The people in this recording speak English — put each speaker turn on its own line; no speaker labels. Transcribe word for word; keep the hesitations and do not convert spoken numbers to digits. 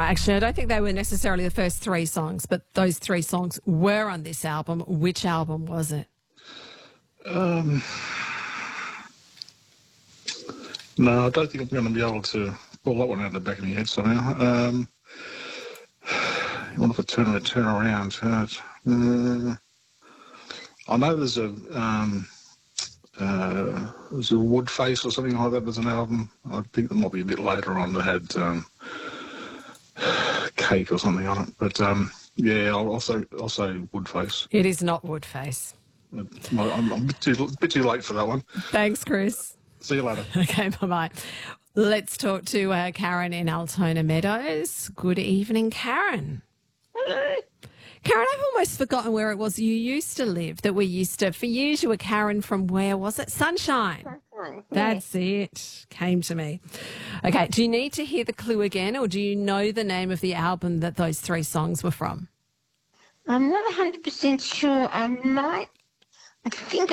actually, I don't think they were necessarily the first three songs, but those three songs were on this album. Which album was it?
Um, no, I don't think I'm going to be able to pull that one out of the back of my head somehow. Um, I wonder if I turn it turn around. Uh, uh, I know there's a um, uh, there's a Woodface or something like that. There's an album. I think there might be a bit later on that had um, Cake or something on it. But um, yeah, I'll also I'll say Woodface.
It is not Woodface.
I'm, I'm a bit too, bit too late for that one.
Thanks, Chris.
See you later.
Okay, bye-bye. Let's talk to uh, Karen in Altona Meadows. Good evening, Karen.
Hello.
Karen, I've almost forgotten where it was you used to live, that we used to, for years you were Karen from where was it? Sunshine.
Sunshine.
That's it. Came to me. Okay, do you need to hear the clue again, or do you know the name of the album that those three songs were from?
I'm not one hundred percent sure. I might. I think